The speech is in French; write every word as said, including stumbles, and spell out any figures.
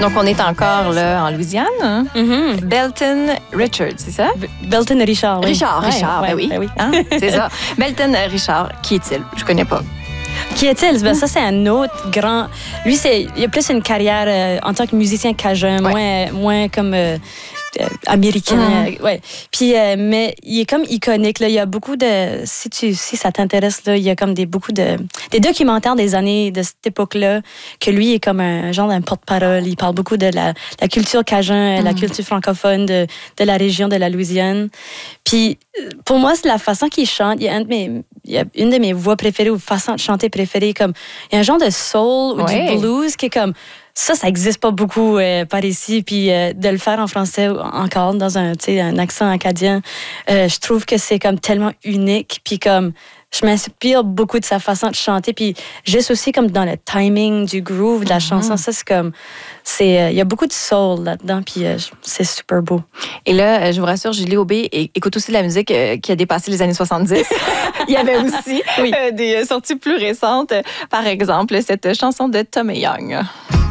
Donc, on est encore là en Louisiane. Hein? Mm-hmm. Belton Richard, c'est ça? B- Belton Richard, oui. Richard, Ouais, Richard, ouais, ben oui. ben oui. Hein? C'est ça. Belton Richard, qui est-il? Je connais pas. Qui est-il? Ben, ça, c'est un autre grand... Lui, c'est... il a plus une carrière euh, en tant que musicien cajun, Ouais. moins, moins comme... Euh, euh, américain, Mm-hmm. euh, ouais. Puis, euh, mais il est comme iconique, là. Il y a beaucoup de... Si, tu, si ça t'intéresse, là, il y a comme des, beaucoup de... Des documentaires des années de cette époque-là, que lui est comme un genre d'un porte-parole. Il parle beaucoup de la, la culture cajun, Mm-hmm. la culture francophone de, de la région de la Louisiane. Puis, pour moi, c'est la façon qu'il chante. Il y a, un de mes, il y a une de mes voix préférées ou façons de chanter préférées. Comme, il y a un genre de soul ou Ouais. du blues qui est comme... Ça, ça n'existe pas beaucoup euh, par ici. Puis euh, de le faire en français encore dans un, tu sais, un accent acadien, euh, je trouve que c'est comme tellement unique. Puis comme, je m'inspire beaucoup de sa façon de chanter. Puis juste aussi comme dans le timing du groove de la Mm-hmm. chanson. Ça, c'est comme... c'est euh, il y a beaucoup de soul là-dedans. Puis euh, c'est super beau. Et là, euh, je vous rassure, Julie Aubé é- écoute aussi de la musique euh, qui a dépassé les années soixante-dix. Il y avait aussi Oui. euh, des sorties plus récentes. Par exemple, cette chanson de Tommy Young.